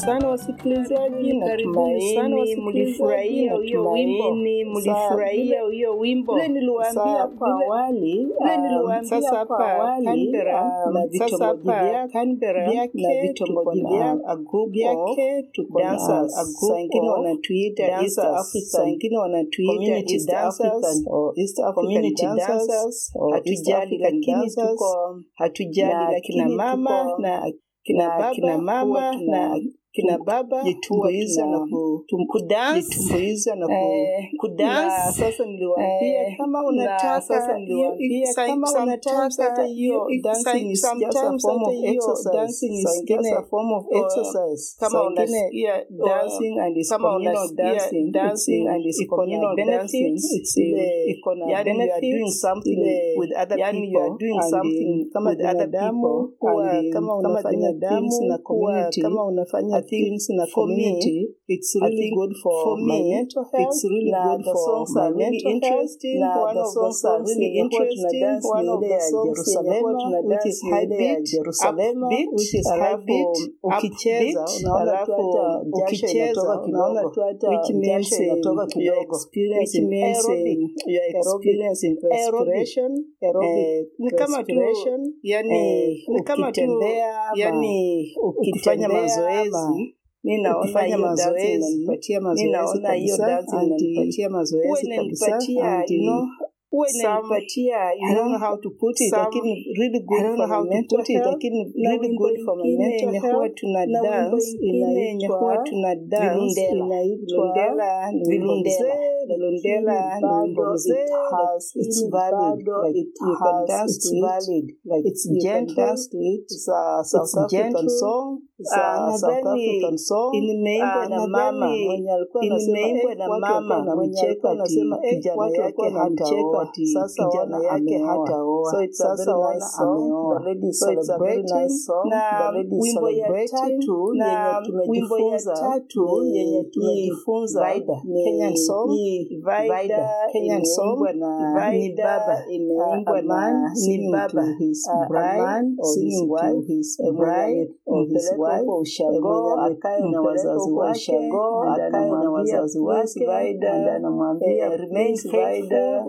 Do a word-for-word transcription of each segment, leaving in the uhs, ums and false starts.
sana wasikilizaji, natumaini mlifurahia hiyo wimbo, mlifurahia hiyo wimbo. Vile niliwaambia hapo awali, vile niliwaambia sasa hapa Canberra na vitongoji vya Canberra na vitongoji vya group yake tuko dancers. Wengine wanatuita East Africa, wengine wanatuita East African or East African dancers. Hatujali lakini tuko hatujali lakini mama na kina baba, kina mama na kina baba jitumbuiza na kutumbuiza na kudance. Sasa niliwaambia kama unataka, sasa niliwaambia kama unataka hiyo dancing is just a form of exercise. Dancing is a form of exercise. Kama unasikia dancing and is communal dancing, dancing and is communal dancing, it's iko na benefit. You are doing something with other people. You are doing something kama with other people. Kama unafanya things na community, kama unafanya things in a community, it's really good for, for my me, mental health. It's really good the for songs my are really interesting. One of the songs are really interesting. One of the songs which is high beat, Jerusalem, which is high beat. Ukicheza unaona tu hata jasho inatoka kidogo, which means inatoka kidogo, which means you are experiencing respiration, aerobic ni kama tu yani ni kama tu yani ukifanya mazoezi. Ninaona hiyo mazoezi inanipatia mazoezi, ninaona hiyo dance inanipatia mazoezi kabisa, you know uwe inanipatia, you know how to put it, lakini really good for how to put it, lakini really good for my mental health. Huwa tuna dance inaitwa tuna dance inaitwa vilundela, vilundela ndio it's valid, like it you can dance to it, like it's gentle, it's a South African song. Nadhani imeimbwa na mama mwenye alikuwa anasema na mama mwenye alikuwa anasema kijana yake hataoa, sasa kijana yake hataoa. So it's a very nice song. The lady celebrating na wimbo ya tatu na wimbo ya tatu yenye tumejifunza Kenyan song, Vaida Kenyan song na ni baba imeimbwa na ni baba his bride singing wife his bride or his wife kwa ushago, akae na wazazi wake, akae na wazazi wake, Vaida anamwambia remain Vaida,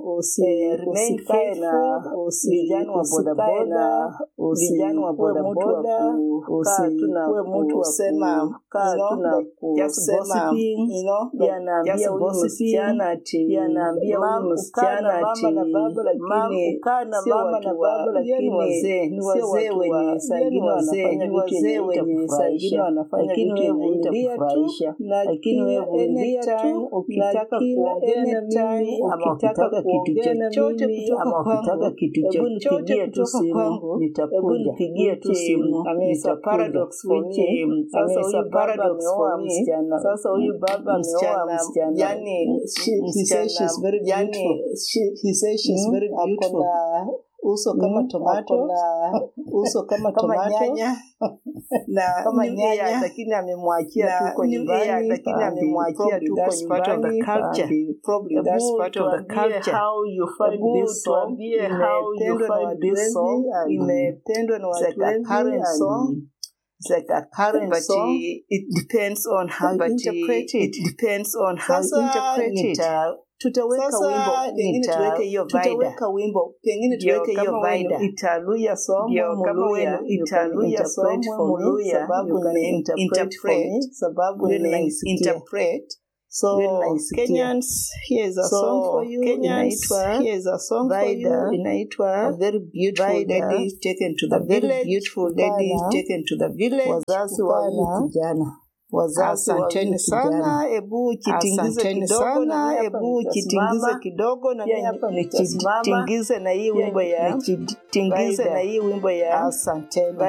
usikae na vijana wa bodaboda, vijana wa bodaboda, usikuwe mtu wa kusema, kaa tuna kusema, you know, yanaambia huyu msichana ati, yanaambia huyu msichana ati, lakini sio watu wa, lakini wazee, ni wazee wenye sangine wanafanya vitu wenye wengine wanafanya vitu vinavyovutia tu, lakini wewe vumilia tu. Ukitaka kuongea na mimi ama ukitaka kitu chochote kutoka kwangu, kitu chochote tu simu nitakuja, nipigie tu simu. Amesa paradox for me. Sasa huyu paradox for me. Sasa huyu baba ameoa msichana, yani he says she's very beautiful. He says she's very beautiful. Uso kama tomato na uso kama tomato nyanya na kama nyanya, lakini amemwachia tu kwa nyumbani, lakini amemwachia tu kwa nyumbani. Probably that's part of the culture. How you find this song? How you find this song? Imetendwa na watu wengi. Current song. It's like a current but song. It depends on how you interpret it. It depends on how you interpret it. Tutaweka wimbo pengine tuweke hiyo Vaida, tutaweka wimbo pengine tuweke hiyo Vaida italuya song muluya, italuya song muluya, sababu ni interpret, sababu ni interpret. So Kenyans, here's a so, song for you. Kenyans, here's a song Vaida, for you. Inaitwa a very beautiful Vaida, lady taken to the village. Very beautiful lady taken to the village. Wazazi wa kijana. Wazazi asanteni sana, ebu kitingize kidogo na ebu kitingize kidogo na mimi hapa nikitingize na hii wimbo ya tingize na hii wimbo ya asanteni.